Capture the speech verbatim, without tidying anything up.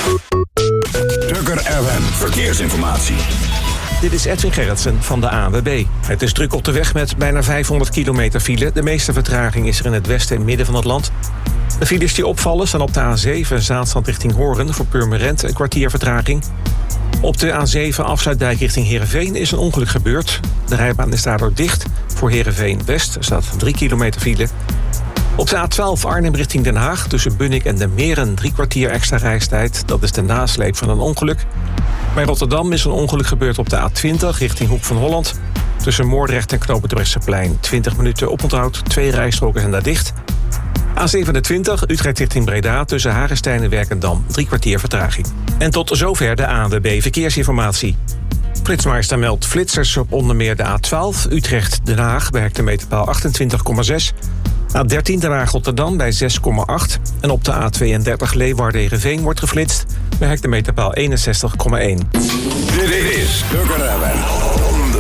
Tukker F M Verkeersinformatie. Dit is Edwin Gerritsen van de A N W B. Het is druk op de weg met bijna vijfhonderd kilometer file. De meeste vertraging is er in het westen en midden van het land. De files die opvallen staan op de A zeven Zaanstad richting Hoorn... voor Purmerend een kwartier vertraging. Op de A zeven Afsluitdijk richting Heerenveen is een ongeluk gebeurd. De rijbaan is daardoor dicht. Voor Heerenveen-West staat drie kilometer file. Op de A twaalf Arnhem richting Den Haag tussen Bunnik en de Meren... drie kwartier extra reistijd. Dat is de nasleep van een ongeluk. Bij Rotterdam is een ongeluk gebeurd op de A twintig richting Hoek van Holland. Tussen Moordrecht en Knopendrechtsterplein twintig minuten oponthoud. Twee rijstroken zijn daar dicht. A zevenentwintig Utrecht richting Breda tussen Hagestein en Werkendam. Drie kwartier vertraging. En tot zover de A N W B Verkeersinformatie. Flitsmeister meldt flitsers op onder meer de A twaalf Utrecht-Den Haag bij hectometerpaal achtentwintig komma zes. A dertien Den Haag-Rotterdam bij zes komma acht. En op de A tweeëndertig Leeuwarden-Heerenveen wordt geflitst bij hectometerpaal eenenzestig komma één. Dit is Tukker F M.